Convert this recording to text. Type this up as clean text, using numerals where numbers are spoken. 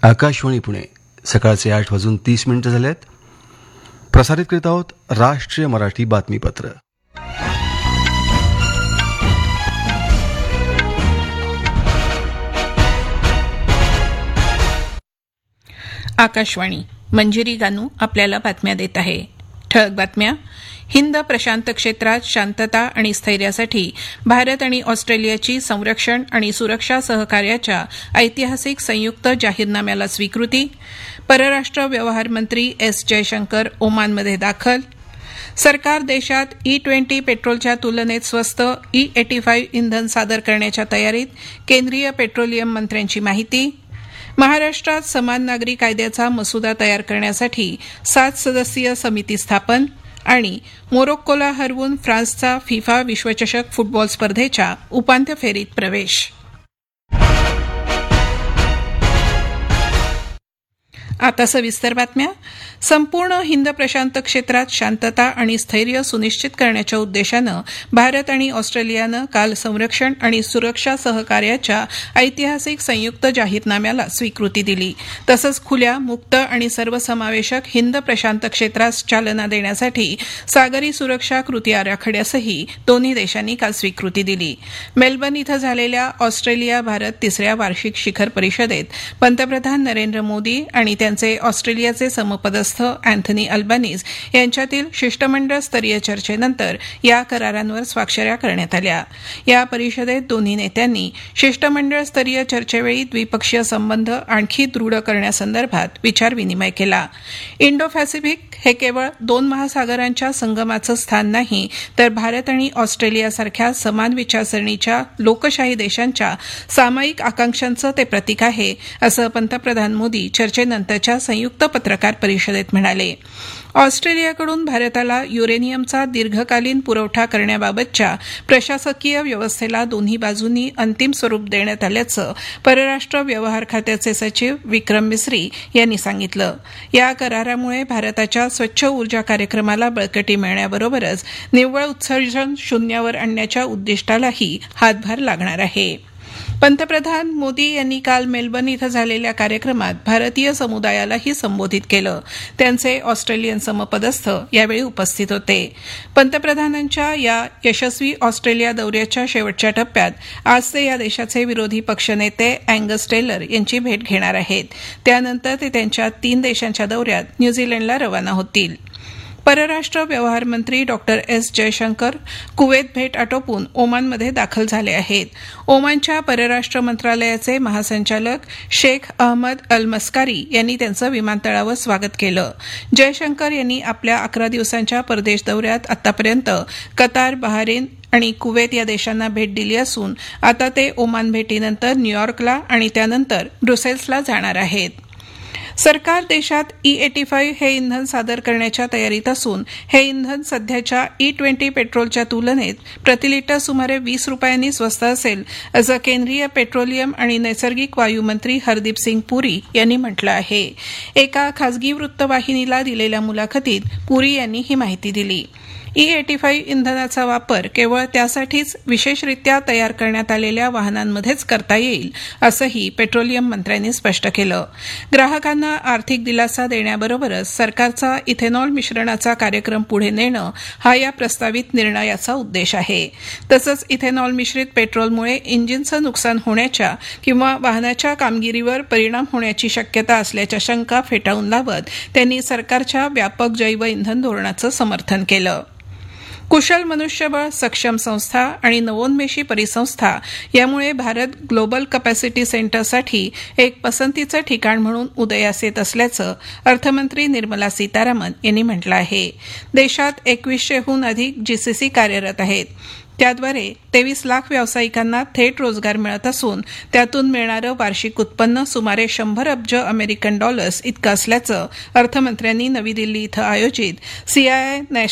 आकाशवाणी पुणे सकाळचे 8:30 झालेत. प्रसारित करीत आहोत राष्ट्रीय मराठी बातमीपत्र. आकाशवाणी. मंजिरी गानू आपल्याला बातम्या देत आहे. ठळक बातम्या. हिंद प्रशांत क्षेत्रात शांतता आणि स्थैर्यासाठी भारत आणि ऑस्ट्रेलियाची संरक्षण आणि सुरक्षा सहकार्याच्या ऐतिहासिक संयुक्त जाहीरनाम्याला स्वीकृती. परराष्ट्र व्यवहार मंत्री एस जयशंकर ओमानमध्ये दाखल. सरकार देशात E20 पेट्रोलच्या तुलनेत स्वस्त E85 इंधन सादर करण्याच्या तयारीत. केंद्रीय पेट्रोलियम मंत्र्यांची माहिती. महाराष्ट्रात समान नागरी कायद्याचा मसुदा तयार करण्यासाठी 7 सदस्यीय समिती स्थापन. आणि मोरोक्कोला हरवून फ्रान्सचा फिफा विश्वचषक फुटबॉल स्पर्धेच्या उपांत्य फेरीत प्रवेश. आता सविस्तर बातम्या. संपूर्ण हिंद प्रशांत क्षेत्रात शांतता आणि स्थैर्य सुनिश्चित करण्याच्या उद्देशानं भारत आणि ऑस्ट्रेलियानं काल संरक्षण आणि सुरक्षा सहकार्याच्या ऐतिहासिक संयुक्त जाहीरनाम्याला स्वीकृती दिली. तसंच खुल्या, मुक्त आणि सर्वसमावेशक हिंद प्रशांत क्षेत्रास चालना देण्यासाठी सागरी सुरक्षा कृती आराखड्यासही दोन्ही देशांनी काल स्वीकृती दिली. मेलबर्न इथं झालेल्या ऑस्ट्रेलिया भारत 3ऱ्या वार्षिक शिखर परिषदेत पंतप्रधान नरेंद्र मोदी आणि त्यांचे ऑस्ट्रेलियाचे समपदस्थ अँथनी अल्बानीज यांच्यातील शिष्टमंडळ स्तरीय चर्चेनंतर या करारांवर स्वाक्षऱ्या करण्यात आल्या. या परिषदेत दोन्ही नेत्यांनी शिष्टमंडळ स्तरीय चर्चेवेळी द्विपक्षीय संबंध आणखी दृढ करण्यासंदर्भात विचारविनिमय केला. इंडो पॅसिफिक हे केवळ 2 महासागरांच्या संगमाचं स्थान नाही, तर भारत आणि ऑस्ट्रेलियासारख्या समान विचारसरणीच्या लोकशाही देशांच्या सामायिक आकांक्षांचं ते प्रतीक आहे, असं पंतप्रधान मोदी चर्चेनंतरच्या संयुक्त पत्रकार परिषदेत म्हणाले. ऑस्ट्रेलियाकडून भारताला युरेनियमचा दीर्घकालीन पुरवठा करण्याबाबतच्या प्रशासकीय व्यवस्थेला दोन्ही बाजूंनी अंतिम स्वरूप देण्यात आल्याचं परराष्ट्र व्यवहार खात्याचे सचिव विक्रम मिस्री यांनी सांगितलं. या करारामुळे भारताच्या स्वच्छ ऊर्जा कार्यक्रमाला बळकटी मिळण्याबरोबरच निव्वळ उत्सर्जन शून्यावर आणण्याच्या उद्दिष्टालाही हातभार लागणार आहे. पंतप्रधान मोदी यांनी काल मेलबर्न इथं झालेल्या कार्यक्रमात भारतीय समुदायालाही संबोधित केलं. त्यांचे ऑस्ट्रेलियन समपदस्थ यावेळी उपस्थित होते. पंतप्रधानांच्या या यशस्वी ऑस्ट्रेलिया दौऱ्याच्या शेवटच्या टप्प्यात आज ते या देशाचे विरोधी पक्षनेते अँगस टेलर यांची भेट घेणार आहेत. त्यानंतर ते त्यांच्या 3 देशांच्या दौऱ्यात न्यूझीलंडला रवाना होतील. परराष्ट्र व्यवहार मंत्री डॉक्टर एस जयशंकर कुवेत भेट आटोपून ओमानमध्ये दाखल झाले आहेत. ओमानच्या परराष्ट्र मंत्रालयाचे महासंचालक शेख अहमद अल मस्कारी यांनी त्यांचं विमानतळावर स्वागत केलं. जयशंकर यांनी आपल्या 11 दिवसांच्या परदेश दौऱ्यात आतापर्यंत कतार, बहारीन आणि कुवेत या देशांना भेट दिली असून आता ते ओमान भेटीनंतर न्यूयॉर्कला आणि त्यानंतर ब्रुसेल्सला जाणार आहेत. सरकार देशात E85 हे इंधन सादर करण्याच्या तयारीत असून हे इंधन सध्याच्या E20 पेट्रोलच्या तुलनेत प्रतिलिटर सुमारे 20 रुपयांनी स्वस्त असेल, असं केंद्रीय पेट्रोलियम आणि नैसर्गिक वायू मंत्री हरदीप सिंग पुरी यांनी म्हटलं आहे. एका खासगी वृत्तवाहिनीला दिलेल्या मुलाखतीत पुरी यांनी ही माहिती दिली. E85 इंधनाचा वापर केवळ त्यासाठीच विशेषरित्या तयार करण्यात आलेल्या वाहनांमध्येच करता येईल, असंही पेट्रोलियम मंत्र्यांनी स्पष्ट केलं. ग्राहकांना आर्थिक दिलासा देण्याबरोबरच सरकारचा इथेनॉल मिश्रणाचा कार्यक्रम पुढे नेणं हा या प्रस्तावित निर्णयाचा उद्देश आहे. तसंच इथेनॉल मिश्रित पेट्रोलमुळे इंजिनचं नुकसान होण्याच्या किंवा वाहनाच्या कामगिरीवर परिणाम होण्याची शक्यता असल्याच्या शंका फेटाळून लावत त्यांनी सरकारच्या व्यापक जैव इंधन धोरणाचं समर्थन केलं. कुशल मनुष्यबळ, सक्षम संस्था आणि नवोन्मेषी परिसंस्था यामुळे भारत ग्लोबल कपॅसिटी सेंटरसाठी एक पसंतीचं ठिकाण म्हणून उदयास येत असल्याचं अर्थमंत्री निर्मला सीतारामन यांनी म्हटलं आहे. देशात 2100हून अधिक GCC कार्यरत आहेत. त्याद्वारे 23 लाख व्यावसायिकांना थेट रोजगार मिळत असून त्यातून मिळणारं वार्षिक उत्पन्न सुमारे 100 अब्ज अमेरिकन डॉलर्स इतकं असल्याचं अर्थमंत्र्यांनी नवी दिल्ली इथं आयोजित CII